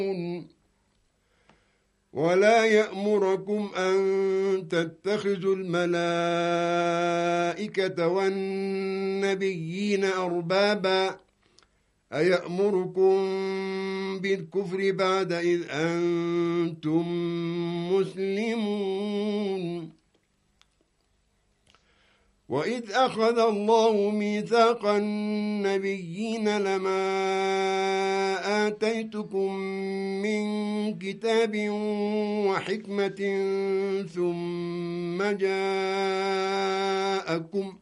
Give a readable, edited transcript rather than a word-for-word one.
ولا يأمركم أن تتخذوا الملائكة والنبيين أربابا أيأمركم بالكفر بعد إذ أنتم مسلمون وإذ أخذ الله ميثاق النبيين لما آتيتكم من كتاب وحكمة ثم جاءكم